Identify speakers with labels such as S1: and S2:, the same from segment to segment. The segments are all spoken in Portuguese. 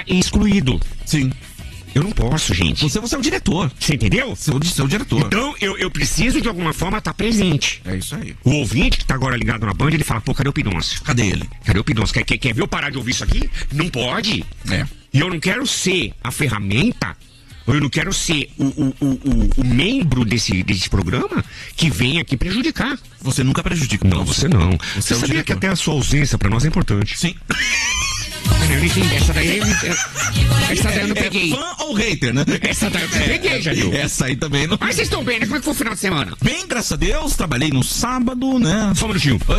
S1: excluído.
S2: Sim.
S1: Eu não posso, gente.
S2: Você é o diretor.
S1: Você entendeu?
S2: Você é o diretor.
S1: Então, eu preciso, de alguma forma, estar presente.
S2: É isso aí.
S1: O ouvinte que tá agora ligado na Band, ele fala, pô, cadê o Pidoncio?
S2: Cadê ele?
S1: Cadê o Pidoncio? Quer ver eu parar de ouvir isso aqui? Não pode. E eu não quero ser a ferramenta, eu não quero ser o membro desse programa que vem aqui prejudicar.
S2: Você nunca prejudica.
S1: Não, você não. Você
S2: é o
S1: sabia
S2: diretor.
S1: que até a sua ausência pra nós é importante?
S2: Sim.
S1: Eu não entendi. Essa daí eu não peguei.
S2: Fã ou hater, né?
S1: Essa daí eu não peguei, Jadil.
S2: Essa aí também não.
S1: Mas vocês estão bem, né? Como é que foi o final de semana?
S2: Bem, graças a Deus, trabalhei no sábado, né?
S1: Só um minutinho. Para,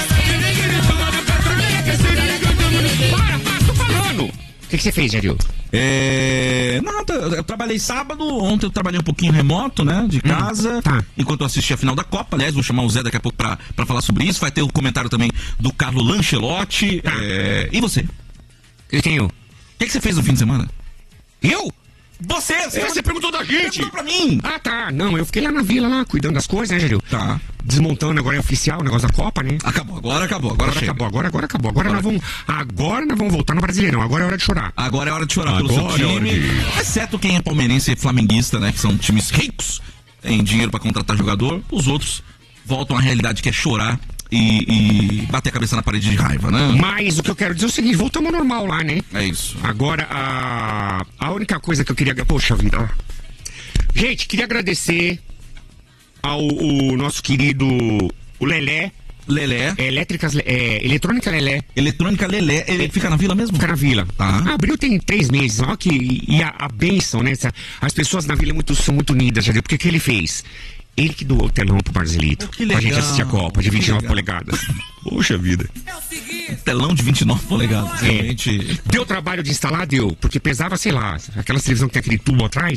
S1: tô falando. O que você fez, Jadil?
S2: Nada, eu trabalhei sábado, ontem eu trabalhei um pouquinho remoto, né, de casa, enquanto eu assisti a final da Copa. Aliás, vou chamar o Zé daqui a pouco pra falar sobre isso. Vai ter o comentário também do Carlo Lancelotti. E você?
S1: Eu tenho.
S2: O que você fez no fim de semana?
S1: Eu?
S2: Você perguntou da gente!
S1: Perguntou pra mim! Ah, tá. Não, eu fiquei lá na vila, lá, cuidando das coisas, né, Jadil?
S2: Tá.
S1: Desmontando, agora é oficial o negócio da Copa, né?
S2: Acabou, agora acabou.
S1: Agora acabou. Agora nós vamos voltar no Brasileirão. Agora é hora de chorar.
S2: Agora é hora de chorar pelo seu time. Exceto quem é palmeirense e flamenguista, né? Que são times ricos, tem dinheiro pra contratar jogador. Os outros voltam à realidade, que é chorar e bater a cabeça na parede de raiva, né?
S1: Mas o que eu quero dizer é o seguinte, voltamos ao normal lá, né?
S2: É isso.
S1: Agora, a única coisa que eu queria... Poxa vida. Gente, queria agradecer ao nosso querido... O Lelé. Eletrônica Lelé.
S2: Eletrônica Lelé. Ele fica na vila mesmo?
S1: Fica na vila.
S2: Tá.
S1: Abriu tem 3 meses. Ó, e a bênção, né? As pessoas na vila são muito unidas, já viu? Porque o que ele fez? Ele que doou o telão pro Barzelito.
S2: Que legal.
S1: Pra gente assistir a Copa de 29 polegadas. Poxa vida.
S2: Telão de 29 polegadas. Realmente.
S1: Deu trabalho de instalar? Deu. Porque pesava, sei lá, aquela televisão que tem aquele tubo atrás.